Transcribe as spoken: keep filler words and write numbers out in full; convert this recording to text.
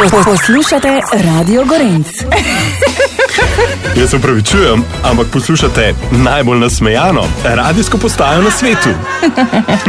Poslušate Radio Gorenc. Jaz se upravičujem, ampak poslušate najbolj nasmejano radijsko postajo na svetu.